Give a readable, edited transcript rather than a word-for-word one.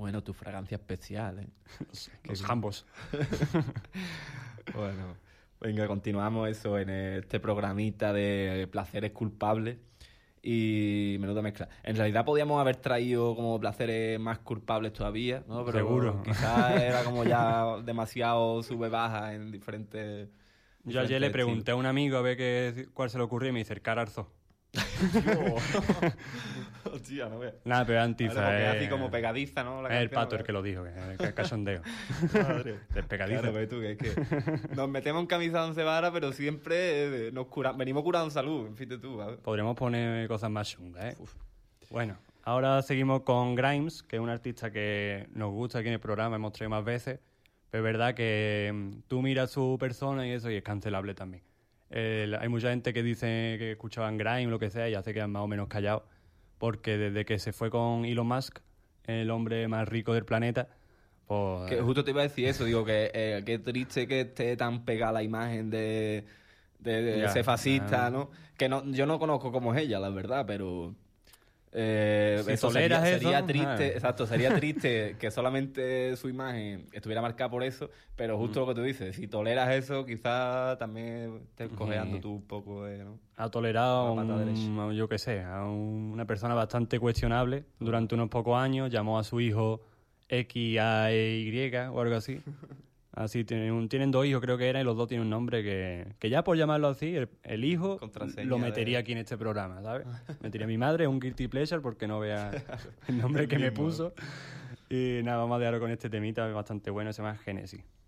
Bueno, tu fragancia especial, ¿eh? Los jambos. Bueno, venga, continuamos eso en este programita de placeres culpables y menuda mezcla. En realidad podíamos haber traído como placeres más culpables todavía, ¿no? Pero Seguro. quizás era como ya demasiado sube-baja en diferentes... Yo ayer le diferentes pregunté a un amigo a ver cuál se le ocurrió y me dice el Cararzo. Hostia, no veas. Nada, pero antiza. Porque es así como pegadiza, ¿no? La Es el canción, pato el que lo dijo, que es cachondeo. Madre. Es pegadiza. Claro, ves tú, que es que nos metemos en camisa de once varas, pero siempre venimos curados en salud, fíjate tú, ¿vale? Podremos poner cosas más chungas, ¿eh? Bueno, ahora seguimos con Grimes, que es un artista que nos gusta aquí en el programa, hemos traído más veces, pero es verdad que tú miras su persona y eso y es cancelable también. Hay mucha gente que dice que escuchaban Grimes, lo que sea, y ya se quedan más o menos callados, porque desde que se fue con Elon Musk, el hombre más rico del planeta, pues... Que justo te iba a decir eso, digo que qué triste que esté tan pegada la imagen de Ya, ese fascista, ¿no? Que no, yo no conozco cómo es ella, la verdad, pero... Si eso toleras sería eso, triste, ah. exacto, sería triste que solamente su imagen estuviera marcada por eso, pero justo lo que tú dices, si toleras eso, quizás también estés cojeando tú un poco, ¿no? Ha tolerado, La pata derecha. yo qué sé, a una persona bastante cuestionable durante unos pocos años, llamó a su hijo XAEY o algo así. Así, tienen dos hijos, creo que era, y los dos tienen un nombre que ya por llamarlo así, el hijo Contraseña lo metería de- aquí en este programa, ¿sabes? Metería a mi madre, un guilty pleasure, porque no vea el nombre El que me mismo. puso. Y nada, vamos a dejarlo con este temita bastante bueno, se llama Génesis.